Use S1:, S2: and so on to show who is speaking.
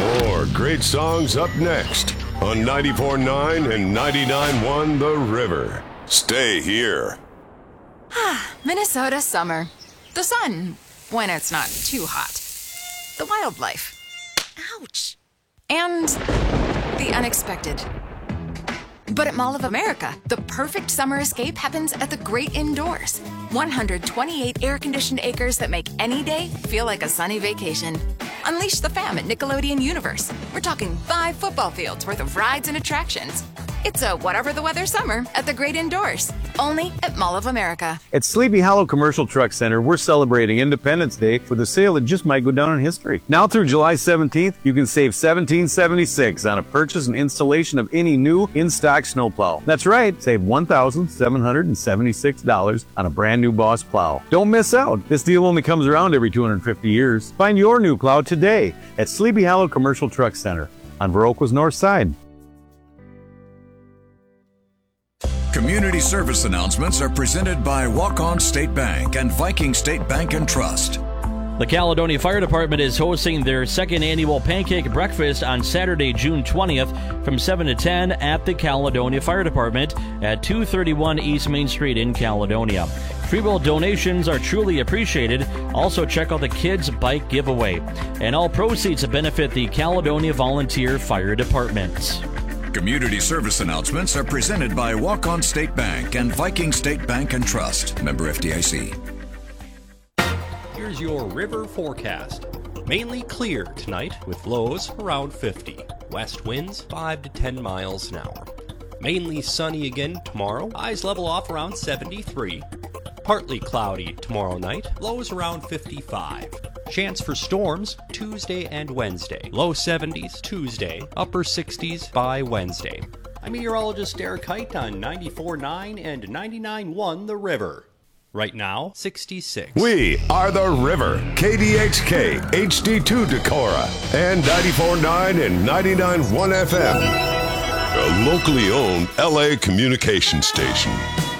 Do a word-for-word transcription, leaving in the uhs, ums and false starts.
S1: More great songs up next on ninety-four point nine and ninety-nine point one The River. Stay here.
S2: Minnesota summer. The sun, when it's not too hot. The wildlife. Ouch. And the unexpected. But at Mall of America, the perfect summer escape happens at the great indoors. one hundred twenty-eight air-conditioned acres that make any day feel like a sunny vacation. Unleash the fam at Nickelodeon Universe. We're talking five football fields worth of rides and attractions. It's a whatever the weather summer at the great indoors. Only at Mall of America.
S3: At Sleepy Hollow Commercial Truck Center, we're celebrating Independence Day with a sale that just might go down in history. Now through July seventeenth, you can save seventeen seventy-six on a purchase and installation of any new in-stock snowplow. That's right, save one thousand seven hundred seventy-six dollars on a brand new Boss plow. Don't miss out. This deal only comes around every two hundred fifty years. Find your new plow today at Sleepy Hollow Commercial Truck Center on Viroqua's North Side.
S4: Community service announcements are presented by Walk-On State Bank and Viking State Bank and Trust.
S5: The Caledonia Fire Department is hosting their second annual pancake breakfast on Saturday, June twentieth from seven to ten at the Caledonia Fire Department at two thirty-one East Main Street in Caledonia. Free will donations are truly appreciated. Also check out the Kids Bike Giveaway. And all proceeds benefit the Caledonia Volunteer Fire Department.
S4: Community service announcements are presented by Walk-On State Bank and Viking State Bank and Trust. Member F D I C.
S6: Here's your river forecast. Mainly clear tonight with lows around fifty. West winds five to ten miles an hour. Mainly sunny again tomorrow. Highs level off around seventy-three. Partly cloudy tomorrow night. Lows around fifty-five. Chance for storms Tuesday and Wednesday. Low seventies Tuesday, upper sixties by Wednesday. I'm meteorologist Derek Height on ninety-four point nine and ninety-nine point one The River. Right now, sixty-six.
S1: We are The River, K D H K, H D two Decorah, and ninety-four point nine and ninety-nine point one F M. A locally owned L A communication station.